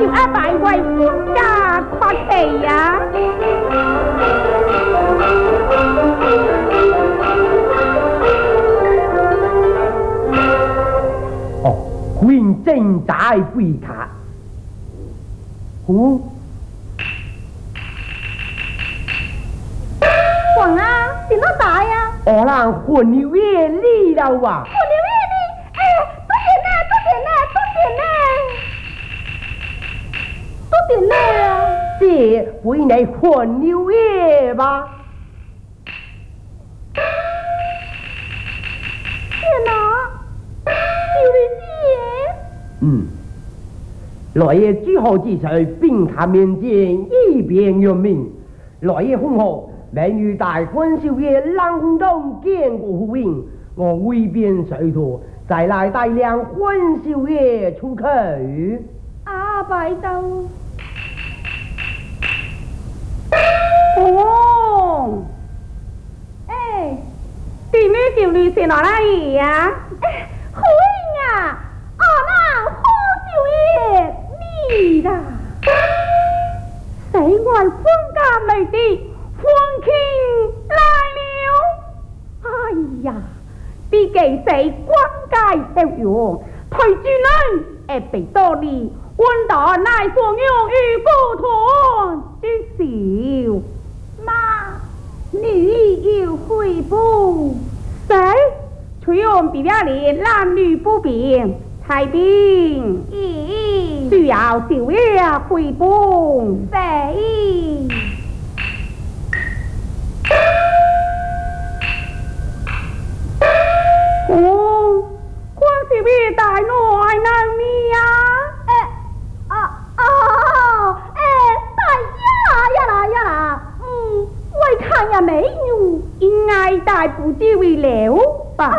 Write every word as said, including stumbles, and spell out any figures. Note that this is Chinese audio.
就阿拜为官家发气呀。 哦，官正在贵卡。哦。 王啊，点到大呀？ 我让混牛业力了哇！ 混牛业力，哎，多点呢，多点呢，多点呢，多点呢啊！ 这为你混牛业吧？ 天哪，有理嗯，来爷最后之时，兵卡面前一边用命，来爷封号。美女大官少爷冷当见过呼应，我挥鞭水土，再来大量官少爷出口。 阿拜到。哦，哎，弟妹叫你是哪里呀？哎，呼应啊，阿那欢少爷你啦，谁爱封家美的？皇卿来了！哎呀，比记死官界受用，推主人也被多利，温大乃所用于故团之笑。妈，你要回报？谁？崔安比亚里男女不便，太兵咦，需要少爷回报。谁？哦，关是别大内难咪呀？哎，啊啊，哎，大呀呀啦呀啦，嗯，我看也没有，应该大不知为了。